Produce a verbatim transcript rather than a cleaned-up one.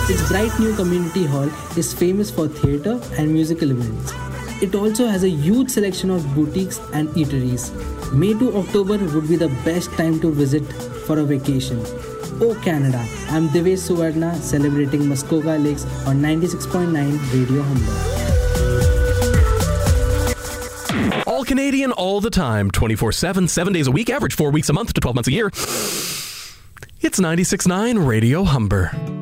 Its bright new community hall is famous for theatre and musical events. It also has a huge selection of boutiques and eateries. May to October would be the best time to visit for a vacation. Oh Canada, I'm Divesh Suvarna celebrating Muskoka Lakes on ninety-six point nine Radio Humber. All Canadian all the time, twenty-four seven, seven days a week, average four weeks a month to twelve months a year. It's ninety-six point nine Radio Humber.